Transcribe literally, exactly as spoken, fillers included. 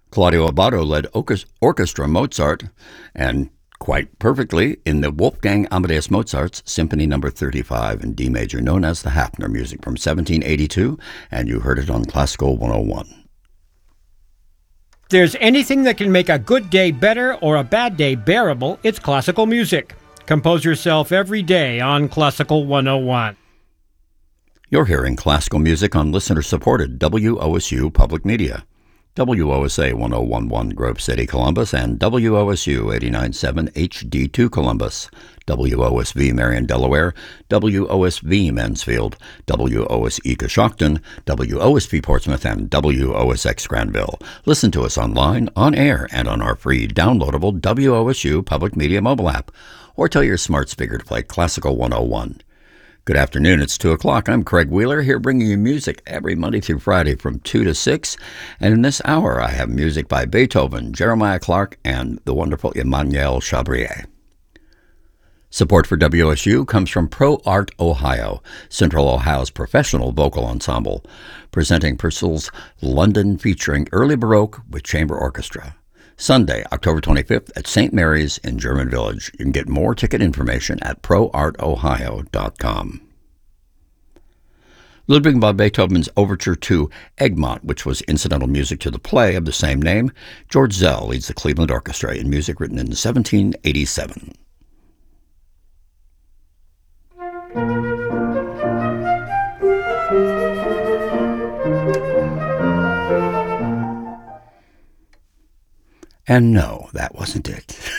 Claudio Abbado led orchestra Mozart, and quite perfectly, in the Wolfgang Amadeus Mozart's Symphony Number thirty-five in D major, known as the Hafner music from seventeen eighty-two, and you heard it on Classical one oh one. If there's anything that can make a good day better or a bad day bearable, it's classical music. Compose yourself every day on Classical one oh one. You're hearing classical music on listener-supported W O S U Public Media. W O S A ten eleven Grove City, Columbus, and W O S U eighty-nine point seven H D two Columbus, W O S V Marion, Delaware, W O S V Mansfield, W O S E Coshocton, W O S V Portsmouth, and W O S X Granville. Listen to us online, on air, and on our free downloadable W O S U Public Media mobile app, or tell your smart speaker to play Classical one oh one. Good afternoon, it's two o'clock. I'm Craig Wheeler, here bringing you music every Monday through Friday from two to six. And in this hour, I have music by Beethoven, Jeremiah Clark, and the wonderful Emmanuel Chabrier. Support for W O S U comes from Pro Art Ohio, Central Ohio's professional vocal ensemble, presenting Purcell's London featuring early Baroque with chamber orchestra. Sunday, October twenty-fifth at Saint Mary's in German Village. You can get more ticket information at pro art ohio dot com. Ludwig van Beethoven's Overture to Egmont, which was incidental music to the play of the same name. George Zell leads the Cleveland Orchestra in music written in seventeen eighty-seven. And no, that wasn't it.